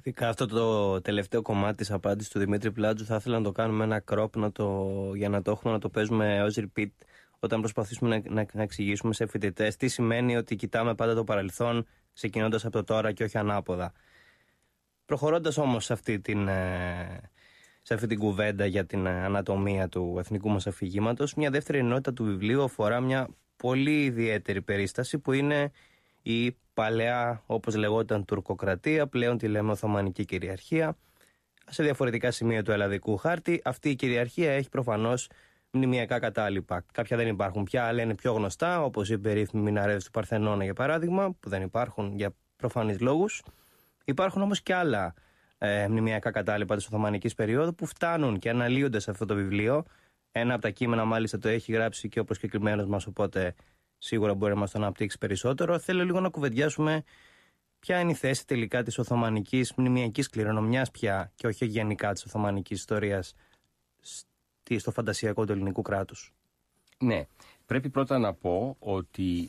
Ειδικά αυτό το τελευταίο κομμάτι της απάντησης του Δημήτρη Πλάτζου θα ήθελα να το κάνουμε ένα crop για να το έχουμε, να το παίζουμε ως repeat όταν προσπαθήσουμε να εξηγήσουμε σε φοιτητές τι σημαίνει ότι κοιτάμε πάντα το παρελθόν ξεκινώντας από το τώρα και όχι ανάποδα. Προχωρώντας όμως σε αυτή την κουβέντα για την ανατομία του εθνικού μας αφηγήματος, μια δεύτερη ενότητα του βιβλίου αφορά μια πολύ ιδιαίτερη περίσταση που είναι η παλαιά, όπως λεγόταν, τουρκοκρατία, πλέον τη λέμε Οθωμανική κυριαρχία. Σε διαφορετικά σημεία του ελλαδικού χάρτη, αυτή η κυριαρχία έχει προφανώς μνημειακά κατάλοιπα. Κάποια δεν υπάρχουν πια, άλλα είναι πιο γνωστά, όπως οι περίφημοι μιναρέδες του Παρθενώνα για παράδειγμα, που δεν υπάρχουν για προφανείς λόγους. Υπάρχουν όμως και άλλα μνημειακά κατάλοιπα της Οθωμανικής περίοδου που φτάνουν και αναλύονται σε αυτό το βιβλίο. Ένα από τα κείμενα μάλιστα το έχει γράψει και ο προσκεκλημένος μας, οπότε σίγουρα μπορεί να μας το αναπτύξει περισσότερο. Θέλω λίγο να κουβεντιάσουμε ποια είναι η θέση τελικά της Οθωμανικής μνημειακής κληρονομιάς πια και όχι γενικά της Οθωμανικής ιστορίας στο φαντασιακό του ελληνικού κράτους. Ναι, πρέπει πρώτα να πω ότι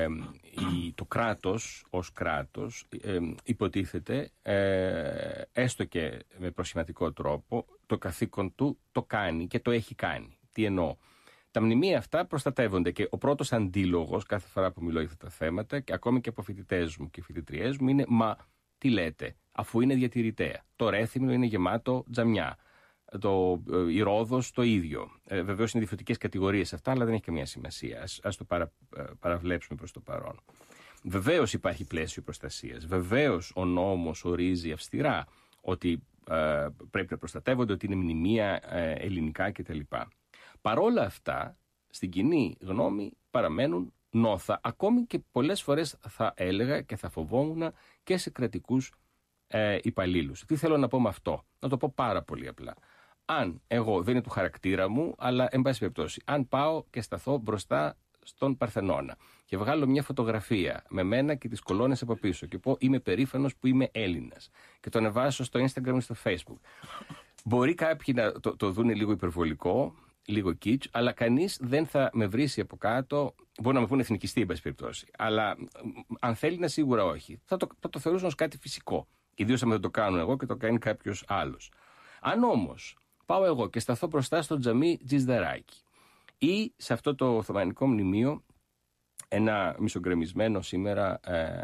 το κράτος ως κράτος υποτίθεται, έστω και με προσχηματικό τρόπο, το καθήκον του το κάνει και το έχει κάνει. Τι εννοώ? Τα μνημεία αυτά προστατεύονται και ο πρώτος αντίλογος κάθε φορά που μιλώ για αυτά τα θέματα, και ακόμη και από φοιτητές μου και φοιτητριές μου, είναι «Μα τι λέτε, αφού είναι διατηρητέα? Το Ρέθυμνο είναι γεμάτο τζαμιά. Η Ρόδος το ίδιο». Βεβαίως είναι διαφορετικές κατηγορίες αυτά, αλλά δεν έχει καμία σημασία. Ας το παραβλέψουμε προς το παρόν. Βεβαίως υπάρχει πλαίσιο προστασίας. Βεβαίως ο νόμος ορίζει αυστηρά ότι πρέπει να προστατεύονται, ότι είναι μνημεία ελληνικά κτλ. Παρόλα αυτά, στην κοινή γνώμη παραμένουν νόθα, ακόμη και πολλές φορές θα έλεγα και θα φοβόμουν και σε κρατικούς υπαλλήλους. Τι θέλω να πω με αυτό? Να το πω πάρα πολύ απλά. Αν εγώ, δεν είναι του χαρακτήρα μου, αλλά εν πάση περιπτώσει, αν πάω και σταθώ μπροστά στον Παρθενώνα και βγάλω μια φωτογραφία με μένα και τις κολόνες από πίσω και πω είμαι περήφανος που είμαι Έλληνας και το ανεβάσω στο Instagram ή στο Facebook, μπορεί κάποιοι να το δουν λίγο υπερβολικό, λίγο kitsch, αλλά κανείς δεν θα με βρίσει από κάτω. Μπορεί να με πούνε εθνικιστή, εν πάση περιπτώσει, αλλά αν θέλει να, σίγουρα όχι. Θα το θεωρούσαν ως κάτι φυσικό. Ιδίως αν δεν το κάνω εγώ και το κάνει κάποιος άλλος. Αν όμως πάω εγώ και σταθώ μπροστά στο τζαμί Τζιζδαράκι ή σε αυτό το Οθωμανικό μνημείο, ένα μισογκρεμισμένο σήμερα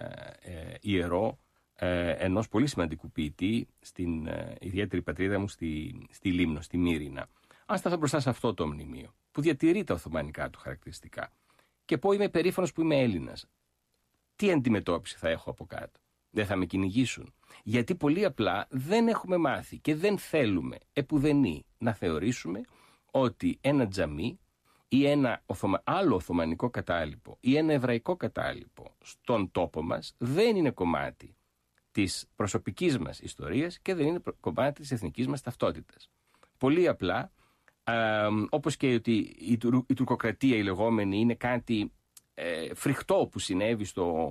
ιερό ενός πολύ σημαντικού ποιητή στην ιδιαίτερη πατρίδα μου στη Λίμνο, στη Μύρινα. Αν σταθώ μπροστά σε αυτό το μνημείο που διατηρεί τα οθωμανικά του χαρακτηριστικά και πω είμαι περήφανος που είμαι Έλληνας, τι αντιμετώπιση θα έχω από κάτω? Δεν θα με κυνηγήσουν? Γιατί πολύ απλά δεν έχουμε μάθει και δεν θέλουμε επουδενή να θεωρήσουμε ότι ένα τζαμί ή ένα άλλο οθωμανικό κατάλοιπο ή ένα εβραϊκό κατάλοιπο στον τόπο μας δεν είναι κομμάτι της προσωπικής μας ιστορίας και δεν είναι κομμάτι της εθνικής μας ταυτότητας. Πολύ απλά, όπως και ότι η τουρκοκρατία η λεγόμενη είναι κάτι φρικτό που συνέβη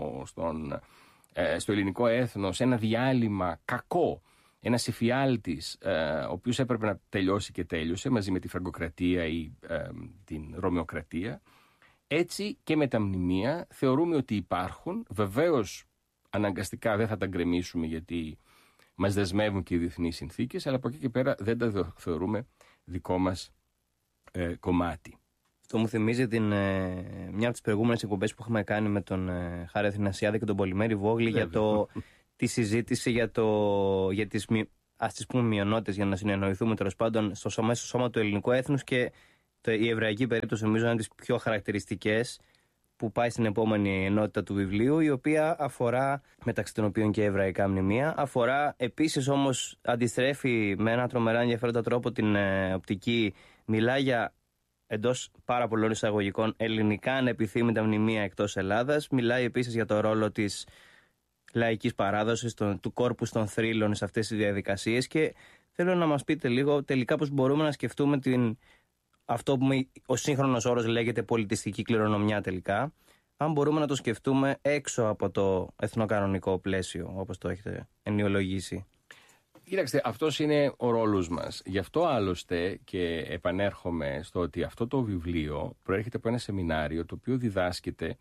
στο ελληνικό έθνος, ένα διάλειμμα κακό, ένας εφιάλτης ο οποίος έπρεπε να τελειώσει και τέλειωσε μαζί με τη Φραγκοκρατία ή την Ρωμαιοκρατία. Έτσι και με τα μνημεία θεωρούμε ότι υπάρχουν. Βεβαίως αναγκαστικά δεν θα τα γκρεμίσουμε γιατί μας δεσμεύουν και οι διεθνείς συνθήκες, αλλά από εκεί και πέρα δεν τα θεωρούμε δικό μας κομμάτι. Αυτό μου θυμίζει μια από τις προηγούμενες εκπομπές που είχαμε κάνει με τον Χάρη Αθηνασιάδη και τον Πολυμέρη Βόγλη για τη συζήτηση για τις μειονότητες, για να συνεννοηθούμε τέλος πάντων στο σώμα του ελληνικού έθνους, και η εβραϊκή περίπτωση νομίζω είναι τις πιο χαρακτηριστικές, που πάει στην επόμενη ενότητα του βιβλίου, η οποία αφορά, μεταξύ των οποίων και εβραϊκά μνημεία, αφορά επίσης όμως, αντιστρέφει με ένα τρομερά ενδιαφέροντα τρόπο την οπτική, μιλά για, εντός πάρα πολλών εισαγωγικών, ελληνικά ανεπιθύμητα μνημεία εκτός Ελλάδας, μιλάει επίσης για το ρόλο της λαϊκής παράδοσης, του κόρπους των θρύλων σε αυτές τις διαδικασίες, και θέλω να μας πείτε λίγο τελικά πώς μπορούμε να σκεφτούμε αυτό που ο σύγχρονος όρος λέγεται πολιτιστική κληρονομιά τελικά, αν μπορούμε να το σκεφτούμε έξω από το εθνοκανονικό πλαίσιο, όπως το έχετε ενοιολογήσει. Κοίταξτε, αυτός είναι ο ρόλος μας. Γι' αυτό άλλωστε και επανέρχομαι στο ότι αυτό το βιβλίο προέρχεται από ένα σεμινάριο το οποίο διδάσκεται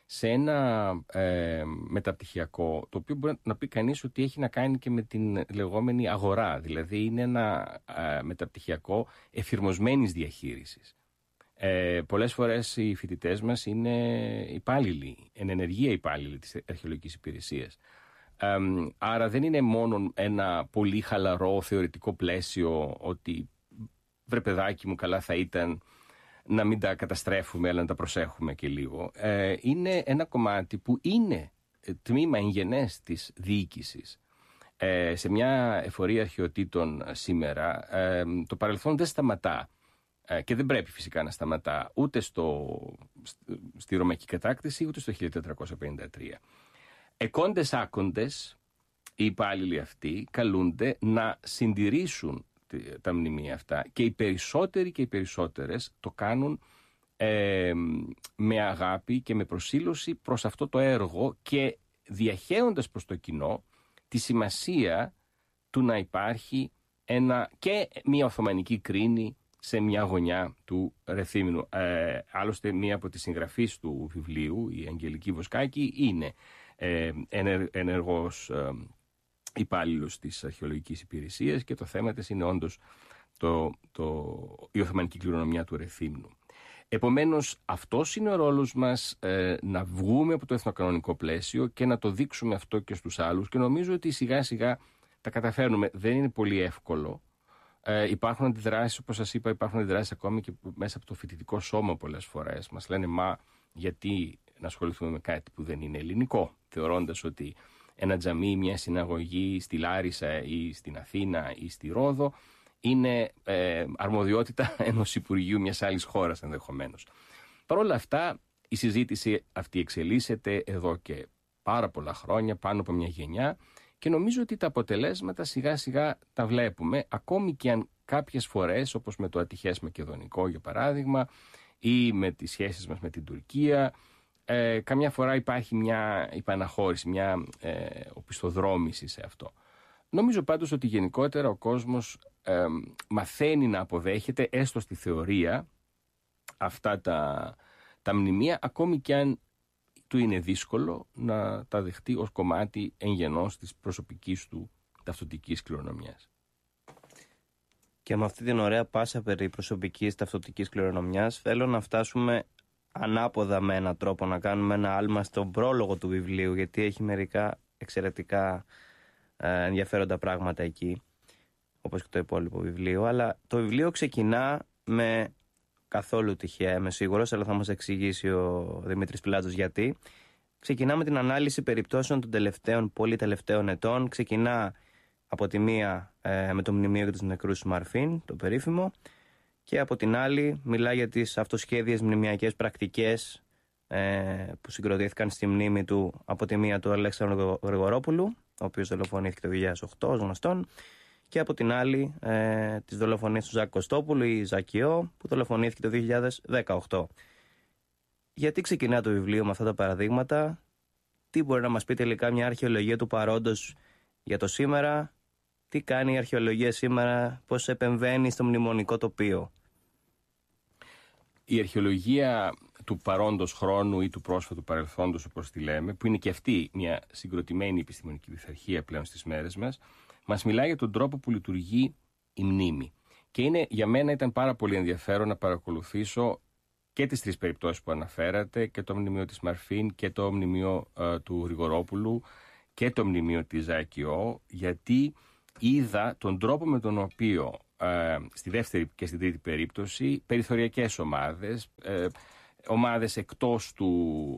σε ένα μεταπτυχιακό, το οποίο μπορεί να πει κανείς ότι έχει να κάνει και με την λεγόμενη αγορά. Δηλαδή είναι ένα μεταπτυχιακό εφηρμοσμένης διαχείρισης. Πολλές φορές οι φοιτητές μας είναι υπάλληλοι, εν ενεργεία υπάλληλοι της αρχαιολογικής υπηρεσίας. Άρα δεν είναι μόνο ένα πολύ χαλαρό θεωρητικό πλαίσιο ότι βρε παιδάκι μου, καλά θα ήταν να μην τα καταστρέφουμε αλλά να τα προσέχουμε και λίγο. Είναι ένα κομμάτι που είναι τμήμα εγγενές της διοίκησης. Σε μια εφορία αρχαιοτήτων σήμερα το παρελθόν δεν σταματά και δεν πρέπει φυσικά να σταματά ούτε στη Ρωμαϊκή κατάκτηση ούτε στο 1453. Εκόντες άκοντες οι υπάλληλοι αυτοί καλούνται να συντηρήσουν τα μνημεία αυτά και οι περισσότεροι και οι περισσότερες το κάνουν με αγάπη και με προσήλωση προς αυτό το έργο και διαχέοντας προς το κοινό τη σημασία του να υπάρχει και μια Οθωμανική κρίνη σε μια γωνιά του Ρεθύμνου. Άλλωστε μία από τις συγγραφείς του βιβλίου, η Αγγελική Βοσκάκη, είναι ενεργός υπάλληλος της αρχαιολογικής υπηρεσίας και το θέμα της είναι όντως η Οθωμανική κληρονομιά του Ρεθύμνου. Επομένως αυτός είναι ο ρόλος μας, να βγούμε από το εθνοκανονικό πλαίσιο και να το δείξουμε αυτό και στους άλλους και νομίζω ότι σιγά σιγά τα καταφέρνουμε. Δεν είναι πολύ εύκολο. Υπάρχουν αντιδράσεις, όπως σας είπα, υπάρχουν αντιδράσεις ακόμη και μέσα από το φοιτητικό σώμα πολλές φορές. Μας λένε γιατί να ασχοληθούμε με κάτι που δεν είναι ελληνικό, θεωρώντας ότι ένα τζαμί, μια συναγωγή στη Λάρισα ή στην Αθήνα ή στη Ρόδο είναι αρμοδιότητα ενός Υπουργείου μιας άλλης χώρας ενδεχομένως. Παρ' όλα αυτά η συζήτηση αυτή εξελίσσεται εδώ και πάρα πολλά χρόνια, πάνω από μια γενιά και νομίζω ότι τα αποτελέσματα σιγά σιγά τα βλέπουμε, ακόμη και αν κάποιες φορές, όπως με το ατυχές Μακεδονικό για παράδειγμα ή με τις σχέσεις μας με την Τουρκία, καμιά φορά υπάρχει μια υπαναχώρηση, μια οπισθοδρόμηση σε αυτό. Νομίζω πάντως ότι γενικότερα ο κόσμος μαθαίνει να αποδέχεται έστω στη θεωρία αυτά τα μνημεία, ακόμη και αν του είναι δύσκολο να τα δεχτεί ως κομμάτι εγγενώς της προσωπικής του ταυτοτικής κληρονομιάς. Και με αυτή την ωραία πάσα περί προσωπικής ταυτοτικής κληρονομιάς θέλω να φτάσουμε ανάποδα με έναν τρόπο, να κάνουμε ένα άλμα στον πρόλογο του βιβλίου, γιατί έχει μερικά εξαιρετικά ενδιαφέροντα πράγματα εκεί, όπως και το υπόλοιπο βιβλίο. Αλλά το βιβλίο ξεκινά με, καθόλου τυχαία είμαι σίγουρος, αλλά θα μας εξηγήσει ο Δημήτρης Πιλάτζος γιατί. Ξεκινά με την ανάλυση περιπτώσεων των πολύ τελευταίων ετών. Ξεκινά από τη μία με το μνημείο για τους νεκρούς του Μαρφίν, το περίφημο, και από την άλλη μιλά για τις αυτοσχέδιες μνημιακές πρακτικές που συγκροτήθηκαν στη μνήμη του, από τη μία του Αλέξανδρου Γρηγορόπουλου, ο οποίος δολοφονήθηκε το 2008 ως γνωστόν, και από την άλλη τις δολοφονίες του Ζάκη Κωστόπουλου ή Ζακιό, που δολοφονήθηκε το 2018. Γιατί ξεκινά το βιβλίο με αυτά τα παραδείγματα, τι μπορεί να μας πει τελικά μια αρχαιολογία του παρόντος για το σήμερα, τι κάνει η αρχαιολογία σήμερα, πώς επεμβαίνει στο μνημονικό τοπίο? Η αρχαιολογία του παρόντος χρόνου ή του πρόσφατου παρελθόντος, όπως τη λέμε, που είναι και αυτή μια συγκροτημένη επιστημονική πειθαρχία πλέον στις μέρες μας μιλάει για τον τρόπο που λειτουργεί η μνήμη. Και για μένα ήταν πάρα πολύ ενδιαφέρον να παρακολουθήσω και τις τρεις περιπτώσεις που αναφέρατε, και το μνημείο της Μαρφίν και το μνημείο του Γρηγορόπουλου και το μνημείο της Ζακιό, γιατί είδα τον τρόπο με τον οποίο στη δεύτερη και στην τρίτη περίπτωση περιθωριακές ομάδες εκτός του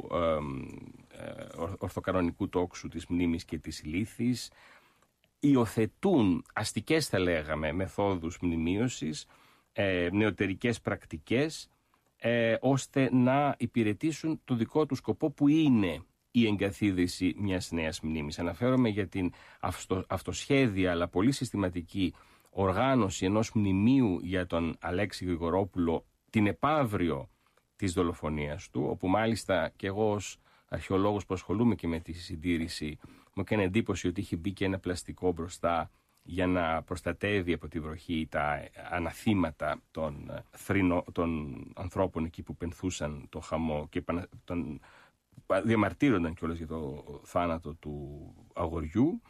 ορθοκανονικού τόξου της μνήμης και της λύθης υιοθετούν αστικές, θα λέγαμε, μεθόδους μνημείωσης, νεωτερικές πρακτικές, ώστε να υπηρετήσουν το δικό του σκοπό, που είναι η εγκαθίδρυση μιας νέας μνήμης. Αναφέρομαι για την αυτοσχέδια αλλά πολύ συστηματική οργάνωση ενός μνημείου για τον Αλέξη Γρηγορόπουλο την επαύριο της δολοφονίας του, όπου μάλιστα και εγώ ως αρχαιολόγος που ασχολούμαι και με τη συντήρηση μου έκανε εντύπωση ότι είχε μπει και ένα πλαστικό μπροστά για να προστατεύει από τη βροχή τα αναθήματα των ανθρώπων εκεί που πενθούσαν το χαμό και διαμαρτύρονταν κιόλας για το θάνατο του αγοριού.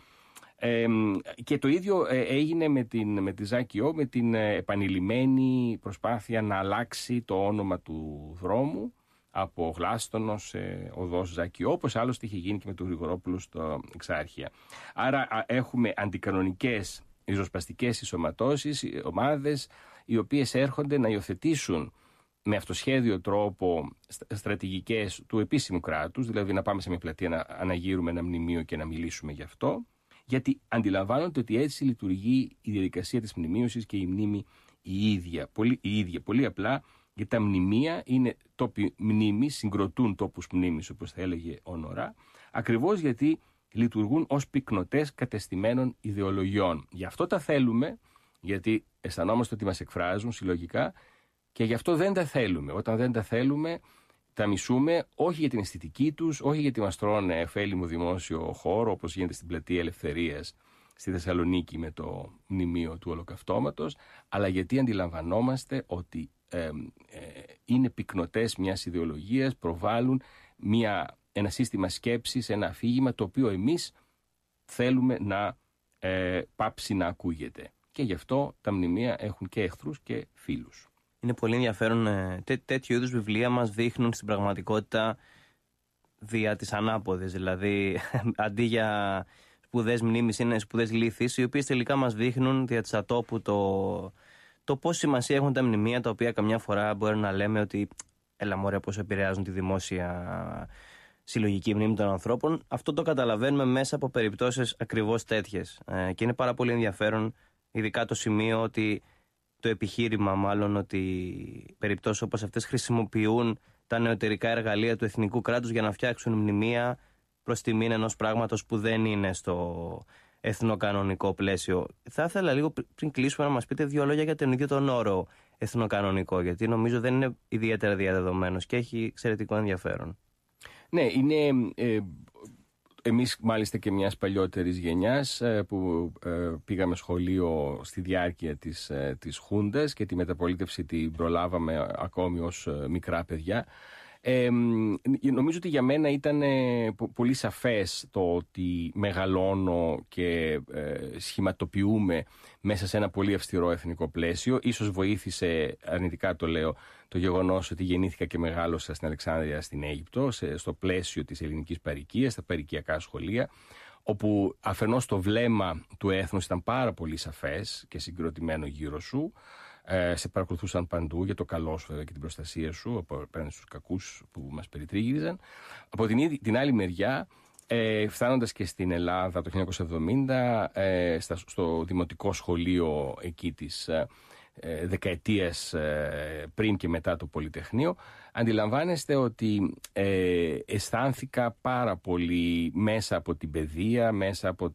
Και το ίδιο έγινε με τη ΖΑΚΙΟ, με την επανειλημμένη προσπάθεια να αλλάξει το όνομα του δρόμου από Γλάστονο σε οδός ΖΑΚΙΟ, όπως άλλωστε είχε γίνει και με τον Γρηγορόπουλο στο Εξάρχεια. Άρα έχουμε αντικανονικές ριζοσπαστικές ενσωματώσεις, ομάδες οι οποίες έρχονται να υιοθετήσουν με αυτοσχέδιο τρόπο στρατηγικές του επίσημου κράτους, δηλαδή να πάμε σε μια πλατεία να αναγείρουμε ένα μνημείο και να μιλήσουμε γι' αυτό, γιατί αντιλαμβάνονται ότι έτσι λειτουργεί η διαδικασία της μνημείωσης και η μνήμη η ίδια. Πολύ απλά, γιατί τα μνημεία είναι τόποι μνήμης, συγκροτούν τόπους μνήμης, όπως θα έλεγε ο Νορά, ακριβώς γιατί λειτουργούν ως πυκνοτές κατεστημένων ιδεολογιών. Γι' αυτό τα θέλουμε, γιατί αισθανόμαστε ότι μας εκφράζουν συλλογικά, και γι' αυτό δεν τα θέλουμε. Όταν δεν τα θέλουμε, τα μισούμε, όχι για την αισθητική τους, όχι γιατί μας τρώνε ωφέλιμο δημόσιο χώρο, όπως γίνεται στην Πλατεία Ελευθερίας στη Θεσσαλονίκη με το μνημείο του Ολοκαυτώματος, αλλά γιατί αντιλαμβανόμαστε ότι είναι πυκνοτές μιας ιδεολογίας, προβάλλουν ένα σύστημα σκέψης, ένα αφήγημα το οποίο εμείς θέλουμε να πάψει να ακούγεται. Και γι' αυτό τα μνημεία έχουν και εχθρούς και φίλους. Είναι πολύ ενδιαφέρον. Τέτοιου είδους βιβλία μας δείχνουν στην πραγματικότητα δια της ανάποδης. Δηλαδή, αντί για σπουδές μνήμης, είναι σπουδές λύθης, οι οποίες τελικά μας δείχνουν δια της ατόπου το πόση σημασία έχουν τα μνημεία, τα οποία καμιά φορά μπορεί να λέμε ότι έλα μωρέ πώς επηρεάζουν τη δημόσια συλλογική μνήμη των ανθρώπων. Αυτό το καταλαβαίνουμε μέσα από περιπτώσεις ακριβώς τέτοιες. Και είναι πάρα πολύ ενδιαφέρον, ειδικά το σημείο ότι το επιχείρημα μάλλον ότι περιπτώσεις όπως αυτές χρησιμοποιούν τα νεωτερικά εργαλεία του εθνικού κράτους για να φτιάξουν μνημεία προς τιμήν ενός πράγματος που δεν είναι στο εθνοκανονικό πλαίσιο. Θα ήθελα λίγο πριν κλείσουμε να μας πείτε δύο λόγια για τον ίδιο τον όρο εθνοκανονικό, γιατί νομίζω δεν είναι ιδιαίτερα διαδεδομένος και έχει εξαιρετικό ενδιαφέρον. Ναι, είναι... Εμείς μάλιστα και μιας παλιότερης γενιάς που πήγαμε σχολείο στη διάρκεια της Χούντας και τη μεταπολίτευση την προλάβαμε ακόμη ως μικρά παιδιά. Νομίζω ότι για μένα ήταν πολύ σαφές το ότι μεγαλώνω και σχηματοποιούμε μέσα σε ένα πολύ αυστηρό εθνικό πλαίσιο. Ίσως βοήθησε, αρνητικά το λέω, το γεγονός ότι γεννήθηκα και μεγάλωσα στην Αλεξάνδρεια στην Αίγυπτο, στο πλαίσιο της ελληνικής παροικίας, στα παροικιακά σχολεία, όπου αφενός το βλέμμα του έθνους ήταν πάρα πολύ σαφές και συγκροτημένο γύρω σου. Σε παρακολουθούσαν παντού για το καλό σου βέβαια και την προστασία σου απέναντι στους κακούς που μας περιτρίγυριζαν. Από την άλλη μεριά, φτάνοντας και στην Ελλάδα το 1970, στο δημοτικό σχολείο εκεί της δεκαετίας πριν και μετά το Πολυτεχνείο, αντιλαμβάνεστε ότι αισθάνθηκα πάρα πολύ μέσα από την παιδεία, μέσα από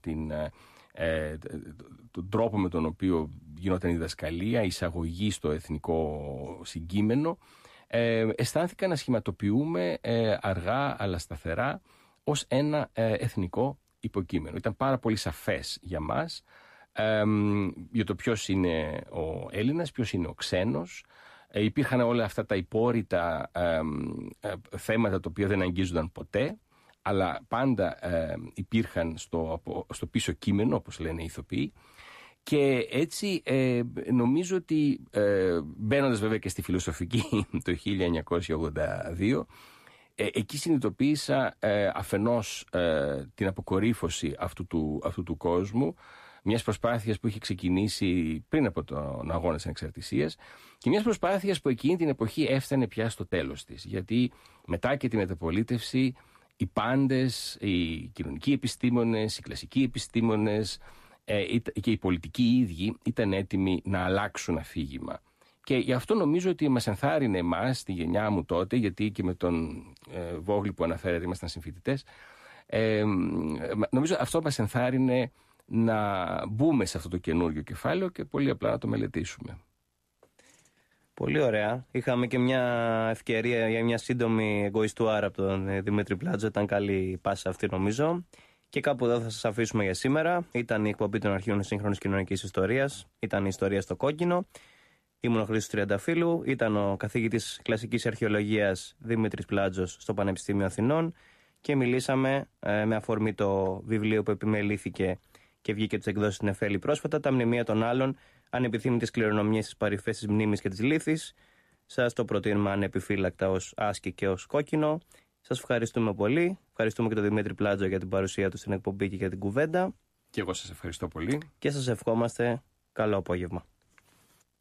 τον τρόπο με τον οποίο γινόταν η διδασκαλία, η εισαγωγή στο εθνικό συγκείμενο, αισθάνθηκα να σχηματοποιούμε αργά αλλά σταθερά ως ένα εθνικό υποκείμενο. Ήταν πάρα πολύ σαφές για μας για το ποιος είναι ο Έλληνας, ποιος είναι ο ξένος. Υπήρχαν όλα αυτά τα υπόρρητα θέματα τα οποία δεν αγγίζονταν ποτέ, αλλά πάντα υπήρχαν στο πίσω κείμενο, όπως λένε οι ηθοποιοί. Και έτσι νομίζω ότι μπαίνοντας βέβαια και στη φιλοσοφική το 1982, εκεί συνειδητοποίησα αφενός την αποκορύφωση αυτού του κόσμου, μιας προσπάθειας που είχε ξεκινήσει πριν από τον αγώνα της ανεξαρτησίας και μιας προσπάθειας που εκείνη την εποχή έφτανε πια στο τέλος της. Γιατί μετά και τη μεταπολίτευση οι πάντες, οι κοινωνικοί επιστήμονες, οι κλασικοί επιστήμονες και οι πολιτικοί ίδιοι ήταν έτοιμοι να αλλάξουν αφήγημα. Και γι' αυτό νομίζω ότι μας ενθάρρυνε εμάς, τη γενιά μου τότε, γιατί και με τον Βόγλη που αναφέρατε ήμασταν συμφοιτητές, νομίζω αυτό μας ενθάρρυνε να μπούμε σε αυτό το καινούργιο κεφάλαιο και πολύ απλά να το μελετήσουμε. Πολύ ωραία. Είχαμε και μια ευκαιρία για μια σύντομη εγκοιστουάρα από τον Δημήτρη Πλάτζο. Ήταν καλή πάσα αυτή νομίζω. Και κάπου εδώ θα σας αφήσουμε για σήμερα. Ήταν η εκπομπή των αρχείων σύγχρονης κοινωνικής ιστορίας. Ήταν η ιστορία στο κόκκινο. Ήμουν ο Χρήστος Τριανταφύλου. Ήταν ο καθηγητής κλασικής αρχαιολογίας Δημήτρης Πλάτζος στο Πανεπιστήμιο Αθηνών. και μιλήσαμε με αφορμή το βιβλίο που επιμελήθηκε και βγήκε τις εκδόσεις στην Νεφέλη πρόσφατα, «Τα μνημεία των άλλων, ανεπιθύμητες κληρονομιές της παρυφές της μνήμης και της λύθης». Σας το προτείνουμε ανεπιφύλακτα ως άσκη και ως κόκκινο. Σας ευχαριστούμε πολύ. Ευχαριστούμε και τον Δημήτρη Πλάτζο για την παρουσία του στην εκπομπή και για την κουβέντα. Και εγώ σας ευχαριστώ πολύ. Και σας ευχόμαστε καλό απόγευμα.